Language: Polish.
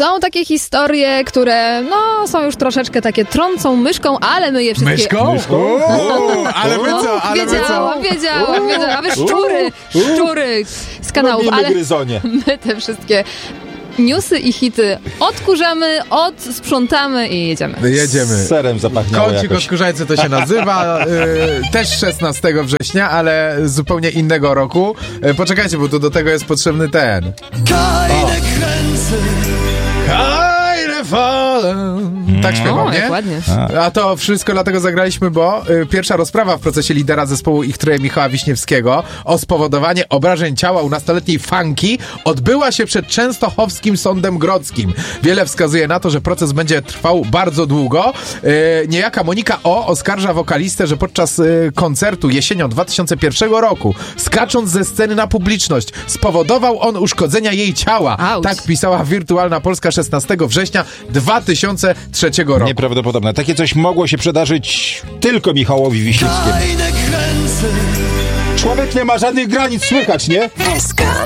Są takie historie, które są już troszeczkę takie trącą myszką, ale my je wszystkie... Myszką? Ale my co? Wiedziałam. A wy szczury z kanałów, ale gryzonie. my te wszystkie newsy i hity odkurzamy, odsprzątamy i jedziemy. Z serem zapachniało Kącik jakoś. odkurzający to się nazywa. Też 16 września, ale z zupełnie innego roku. Poczekajcie, bo tu do tego jest potrzebny ten. Keine fallen. Tak śpiewam, nie? Dokładnie. A to wszystko dlatego zagraliśmy, bo pierwsza rozprawa w procesie lidera zespołu Ich Troje Michała Wiśniewskiego o spowodowanie obrażeń ciała u nastoletniej Fanki odbyła się przed Częstochowskim Sądem Grodzkim. Wiele wskazuje na to, że proces będzie trwał bardzo długo. Niejaka Monika O. oskarża wokalistę, że podczas koncertu jesienią 2001 roku, skacząc ze sceny na publiczność, spowodował on uszkodzenia jej ciała. Auć. Tak pisała Wirtualna Polska 16 września 2003 roku. Nieprawdopodobne. Takie coś mogło się przydarzyć tylko Michałowi Wiśniewskiemu. Człowiek nie ma żadnych granic, słychać, nie?